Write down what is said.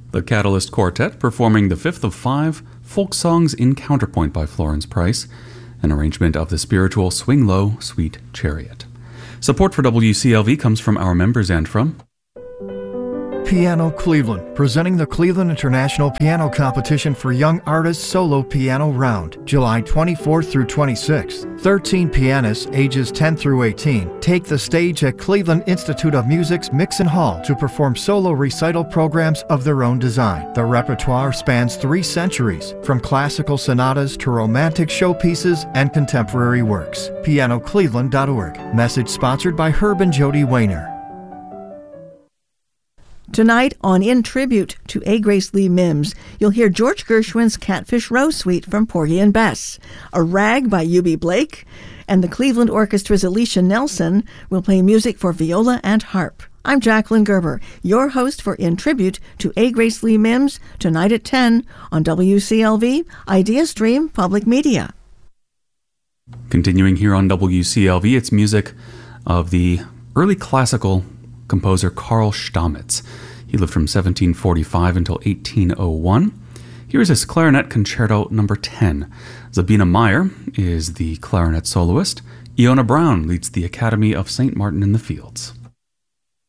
The Catalyst Quartet performing the fifth of five folk songs in counterpoint by Florence Price, an arrangement of the spiritual Swing Low, Sweet Chariot. Support for WCLV comes from our members and from Piano Cleveland, presenting the Cleveland International Piano Competition for Young Artists Solo Piano Round, July 24th through 26th. 13 pianists ages 10 through 18 take the stage at Cleveland Institute of Music's Mixon Hall to perform solo recital programs of their own design. The repertoire spans 3 centuries, from classical sonatas to romantic showpieces and contemporary works. PianoCleveland.org. Message sponsored by Herb and Jody Wayner. Tonight on In Tribute to A. Grace Lee Mims, you'll hear George Gershwin's Catfish Row Suite from Porgy and Bess, a rag by U.B. Blake, and the Cleveland Orchestra's Alicia Nelson will play music for viola and harp. I'm Jacqueline Gerber, your host for In Tribute to A. Grace Lee Mims, tonight at 10 on WCLV, Idea Stream Public Media. Continuing here on WCLV, it's music of the early classical composer Karl Stamitz. He lived from 1745 until 1801. Here's his Clarinet Concerto No. 10. Zabina Meyer is the clarinet soloist. Iona Brown leads the Academy of St. Martin in the Fields.